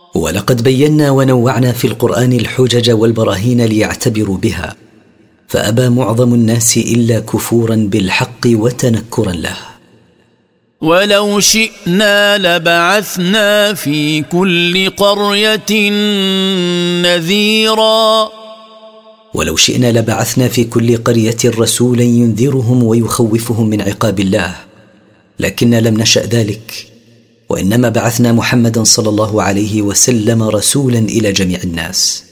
ولقد بينا ونوعنا في القرآن الحجج والبراهين ليعتبروا بها، فأبى معظم الناس إلا كفورا بالحق وتنكرا له. ولو شئنا لبعثنا في كل قرية نذيرا. ولو شئنا لبعثنا في كل قرية رسولا ينذرهم ويخوفهم من عقاب الله، لكن لم نشأ ذلك، وإنما بعثنا محمدا صلى الله عليه وسلم رسولا إلى جميع الناس.